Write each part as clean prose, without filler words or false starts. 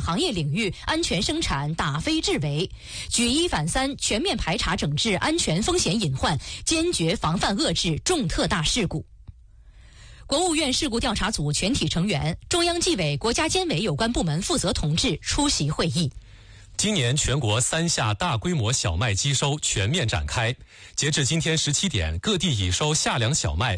行业领域安全生产打非治为，举一反三，全面排查整治安全风险隐患，坚决防范遏制重特大事故。国务院事故调查组全体成员、中央纪委、国家监委有关部门负责同志出席会议。 今年全国三下大规模小麦机收全面展开，截至今天17点，各地已收夏粮小麦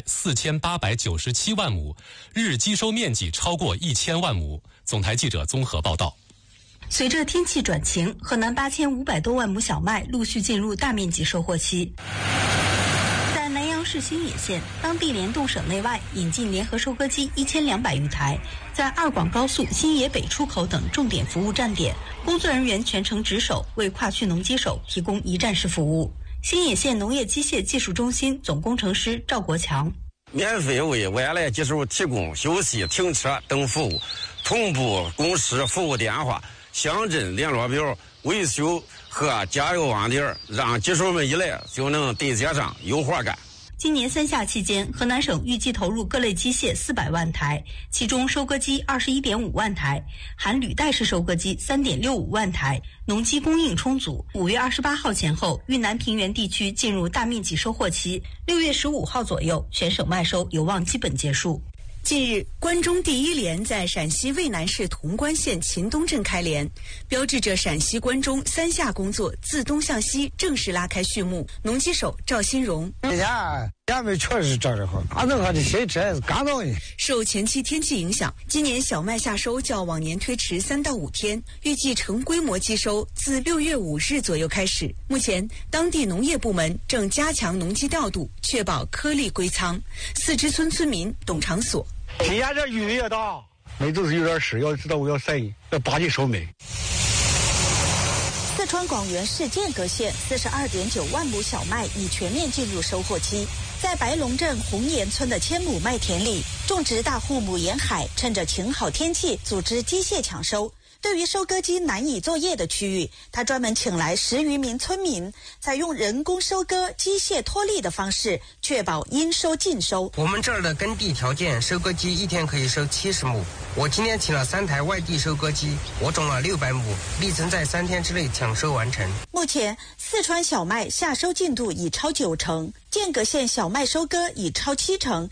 4897万亩，日机收面积超过1000万亩。总台记者综合报道。 随着天气转晴，河南8500多万亩小麦陆续进入大面积收获期。在南阳市新野县，当地联动省内外引进联合收割机1200余台，在二广高速新野北出口等重点服务站点，工作人员全程值守，为跨区农机手提供一站式服务。新野县农业机械技术中心总工程师赵国强： 免费为外来机手提供休息、停车等服务，同步公示服务电话、乡镇联络表、维修和加油网点，让机手们一来就能对接上，有活干。 今年三夏期间，河南省预计投入各类机械400万台，其中收割机21.5万台，含履带式收割机3.65万台，农机供应充足。5月28号前后，豫南平原地区进入大面积收获期，6月15号左右，全省麦收有望基本结束。 近日，关中第一连在陕西渭南市潼关县秦东镇开连，标志着陕西关中三夏工作自东向西正式拉开序幕。农机手赵新荣： 这家杨梅确实长得好，俺那个这这干燥的。 受前期天气影响，今年小麦夏收较往年推迟3到5天，预计成规模机收自6月5日左右开始。目前，当地农业部门正加强农机调度，确保颗粒归仓。四支村村民董长所： 今年这雨也大，梅都是有点湿，要知道我要晒，要巴结收梅。 四川广元市剑阁县42.9万亩小麦已全面进入收获期。在白龙镇红岩村的1000亩麦田里，种植大户母沿海趁着晴好天气组织机械抢收。对于收割机难以作业的区域，他专门请来10余名村民，采用人工收割、机械脱粒的方式，确保应收尽收。 我们这儿的耕地条件，收割机一天可以收70亩。我今天请了3台外地收割机，我种了600亩，力争在3天之内抢收完成。 目前，四川小麦夏收进度已超90%，剑阁县小麦收割已超70%。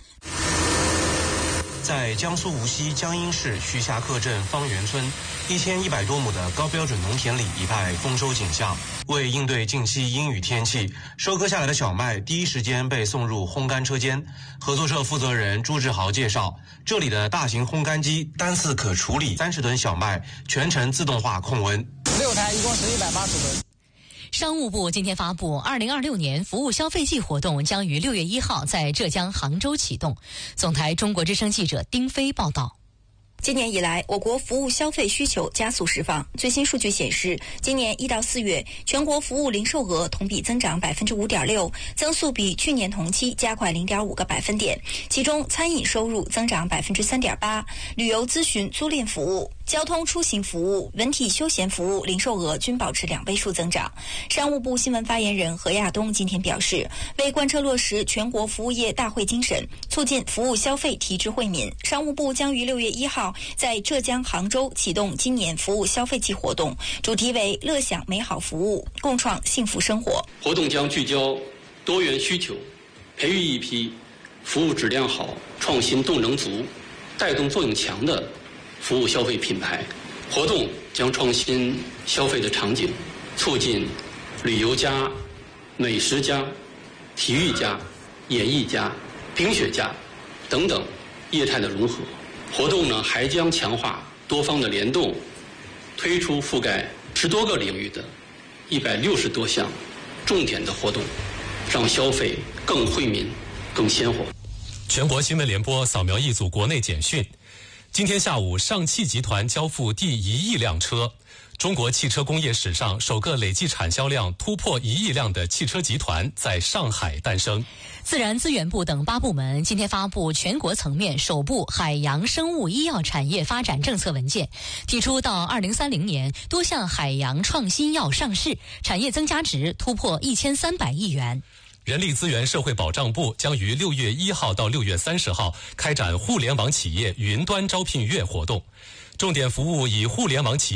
在江苏无锡江阴市徐霞客镇方圆村，1100多亩的高标准农田里一派丰收景象。为应对近期阴雨天气，收割下来的小麦第一时间被送入烘干车间。合作社负责人朱志豪介绍，这里的大型烘干机单次可处理30吨小麦，全程自动化控温。 6台一共是180吨。 商务部今天发布，2026年服务消费季活动将于6月1号在浙江杭州启动。总台中国之声记者丁飞报道。 今年以来，我国服务消费需求加速释放。最新数据显示，今年1到4月，全国服务零售额同比增长5.6%，增速比去年同期加快0.5个百分点。其中，餐饮收入增长3.8%，旅游咨询租赁服务、交通出行服务、文体休闲服务零售额均保持2位数增长。商务部新闻发言人何亚东今天表示，为贯彻落实全国服务业大会精神，促进服务消费提质惠民，商务部将于6月1号在浙江杭州启动今年服务消费季活动，主题为乐享美好服务，共创幸福生活。 活动将聚焦多元需求，培育一批服务质量好、创新动能足、带动作用强的服务消费品牌。活动将创新消费的场景，促进旅游加、美食加、体育加、演艺加、冰雪加等等业态的融合。活动呢还将强化多方的联动，推出覆盖10多个领域的160多项重点的活动，让消费更惠民、更鲜活。 全国新闻联播扫描一组国内简讯。今天下午，上汽集团交付第1亿辆车，中国汽车工业史上首个累计产销量突破1亿辆的汽车集团在上海诞生。 自然资源部等8部门今天发布全国层面首部海洋生物医药产业发展政策文件，提出到2030年多项海洋创新药上市，产业增加值突破1300亿元。 人力资源社会保障部将于6月1号到6月30号开展互联网企业云端招聘月活动，重点服务以互联网企业